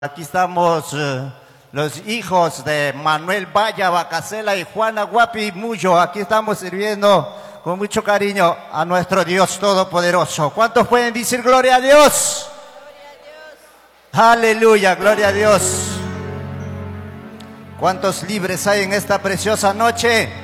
Aquí estamos los hijos de Manuel Valla, Bacasela y Juana Guapi Mullo. Aquí estamos sirviendo con mucho cariño a nuestro Dios Todopoderoso. ¿Cuántos pueden decir gloria a Dios? Gloria a Dios. Aleluya, gloria a Dios. ¿Cuántos libres hay en esta preciosa noche?